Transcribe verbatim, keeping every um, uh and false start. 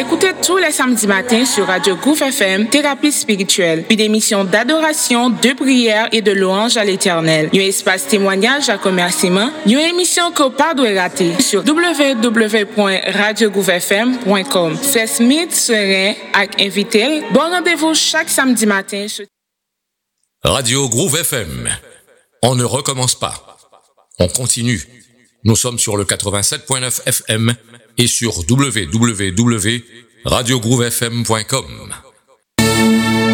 Écoutez tous les samedis matins sur Radio Groove F M, Thérapie spirituelle, une émission d'adoration, de prière et de louange à l'Éternel. Un espace témoignage à remerciement, une émission que pas doit rater sur w w w point radio groove f m point com. C'est Smith Serein avec invité. Bon rendez-vous chaque samedi matin. Radio Groove F M. On ne recommence pas. On continue. Nous sommes sur le quatre-vingt-sept point neuf F M et sur w w w point radio groove f m point com.